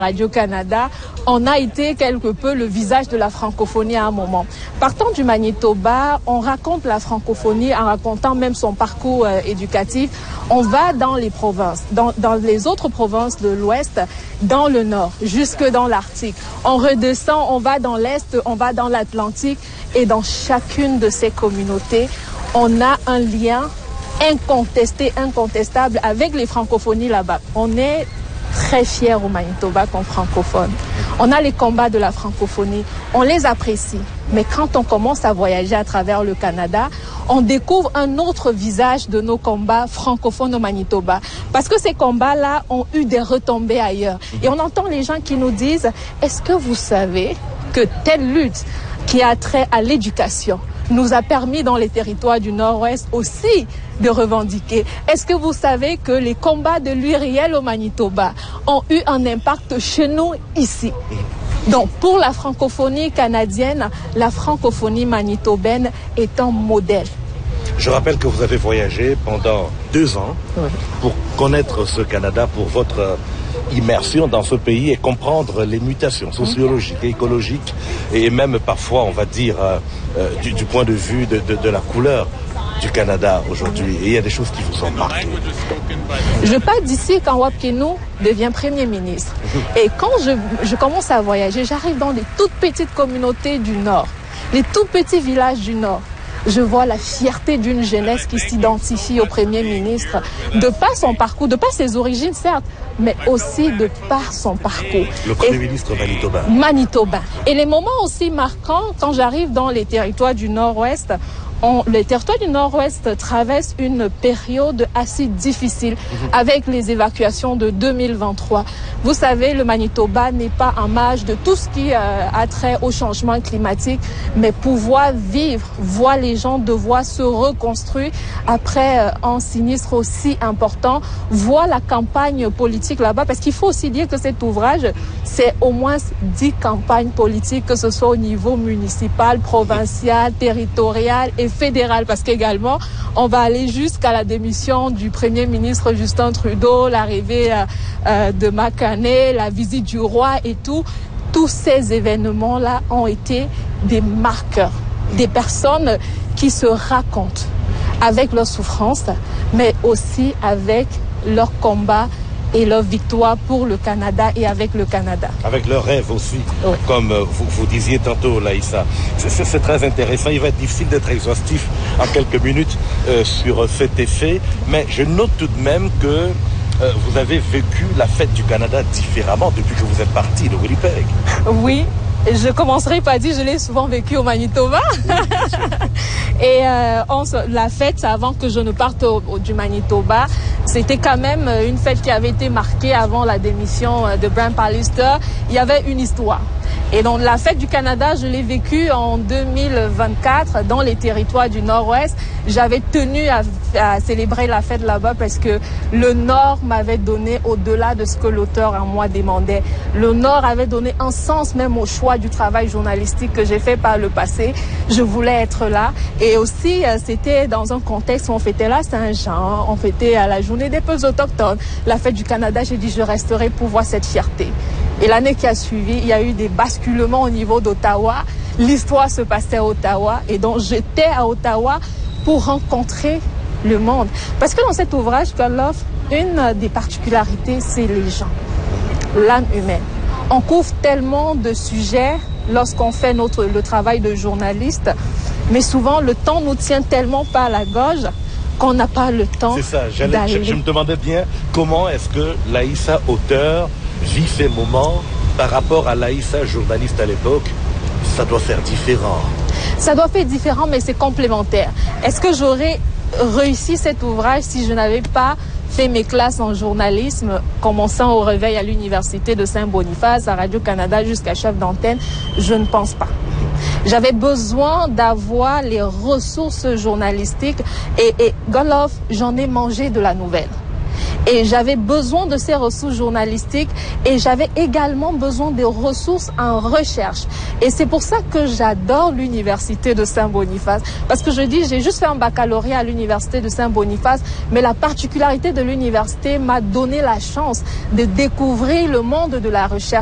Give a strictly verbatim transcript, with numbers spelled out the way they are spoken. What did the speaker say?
Radio-Canada, on a été quelque peu le visage de la francophonie à un moment. Partant du Manitoba, on raconte la francophonie en racontant même son parcours euh, éducatif. On va dans les provinces, dans, dans les autres provinces de l'Ouest, dans le Nord, jusque dans l'Arctique. On redescend, on va dans l'Est, on va dans l'Atlantique et dans chacune de ces communautés, on a un lien incontesté, incontestable avec les francophonies là-bas. On est très fiers au Manitoba comme francophone. On a les combats de la francophonie, on les apprécie. Mais quand on commence à voyager à travers le Canada, on découvre un autre visage de nos combats francophones au Manitoba. Parce que ces combats-là ont eu des retombées ailleurs. Et on entend les gens qui nous disent, est-ce que vous savez que telle lutte qui a trait à l'éducation nous a permis dans les territoires du Nord-Ouest aussi de revendiquer. Est-ce que vous savez que les combats de l'Uriel au Manitoba ont eu un impact chez nous ici? Donc pour la francophonie canadienne, la francophonie manitobaine est un modèle. Je rappelle que vous avez voyagé pendant deux ans oui. pour connaître ce Canada, pour votre immersion dans ce pays et comprendre les mutations sociologiques et écologiques et même parfois, on va dire, euh, euh, du, du point de vue de, de, de la couleur du Canada aujourd'hui. Et il y a des choses qui vous ont marqué. Je pars d'ici quand Wapkeno devient Premier ministre. Et quand je, je commence à voyager, j'arrive dans les toutes petites communautés du Nord, les tout petits villages du Nord. Je vois la fierté d'une jeunesse qui s'identifie au Premier ministre, de par son parcours, de par ses origines certes, mais aussi de par son parcours. Le Premier Et, ministre Manitoba. Manitoba. Et les moments aussi marquants, quand j'arrive dans les territoires du Nord-Ouest, On, le territoire du Nord-Ouest traverse une période assez difficile mmh. avec les évacuations de deux mille vingt-trois. Vous savez, le Manitoba n'est pas en marge de tout ce qui euh, a trait au changement climatique, mais pouvoir vivre, voir les gens devoir se reconstruire après euh, un sinistre aussi important, voir la campagne politique là-bas, parce qu'il faut aussi dire que cet ouvrage, c'est au moins dix campagnes politiques, que ce soit au niveau municipal, provincial, territorial et fédéral, parce qu'également, on va aller jusqu'à la démission du Premier ministre Justin Trudeau, l'arrivée euh, euh, de Macaney, la visite du roi et tout. Tous ces événements-là ont été des marqueurs, des personnes qui se racontent avec leurs souffrances, mais aussi avec leur combat et leur victoire pour le Canada et avec le Canada. Avec leurs rêves aussi, oui. comme euh, vous, vous disiez tantôt, Laïssa. C'est, c'est très intéressant. Il va être difficile d'être exhaustif en quelques minutes euh, sur cet effet, mais je note tout de même que euh, vous avez vécu la fête du Canada différemment depuis que vous êtes parti de Winnipeg. Oui. Je commencerai par dire, je l'ai souvent vécu au Manitoba. Oui, et euh, on, la fête, avant que je ne parte au, au, du Manitoba, c'était quand même une fête qui avait été marquée avant la démission de Brian Pallister. Il y avait une histoire. Et donc la fête du Canada, je l'ai vécue en deux mille vingt-quatre dans les territoires du Nord-Ouest. J'avais tenu à, à célébrer la fête là-bas parce que le Nord m'avait donné au-delà de ce que l'auteur en moi demandait. Le Nord avait donné un sens même au choix du travail journalistique que j'ai fait par le passé. Je voulais être là. Et aussi, c'était dans un contexte où on fêtait la Saint-Jean, on fêtait à la journée des peuples autochtones. La fête du Canada, j'ai dit, je resterai pour voir cette fierté. Et l'année qui a suivi, il y a eu des basculements au niveau d'Ottawa. L'histoire se passait à Ottawa. Et donc, j'étais à Ottawa pour rencontrer le monde. Parce que dans cet ouvrage, God Love, une des particularités, c'est les gens, l'âme humaine. On couvre tellement de sujets lorsqu'on fait notre, le travail de journaliste, mais souvent, le temps nous tient tellement par la gorge qu'on n'a pas le temps c'est ça, j'allais, d'aller. Je, je me demandais bien comment est-ce que Laïssa, auteur, vit ces moments par rapport à Laïssa, journaliste à l'époque. Ça doit faire différent. Ça doit faire différent, mais c'est complémentaire. Est-ce que j'aurais réussi cet ouvrage si je n'avais pas fait mes classes en journalisme, commençant au réveil à l'université de Saint-Boniface, à Radio-Canada jusqu'à chef d'antenne? Je ne pense pas. J'avais besoin d'avoir les ressources journalistiques et, et God Love, j'en ai mangé de la nouvelle. Et j'avais besoin de ces ressources journalistiques et j'avais également besoin de ressources en recherche. Et c'est pour ça que j'adore l'université de Saint-Boniface. Parce que je dis, j'ai juste fait un baccalauréat à l'université de Saint-Boniface, mais la particularité de l'université m'a donné la chance de découvrir le monde de la recherche.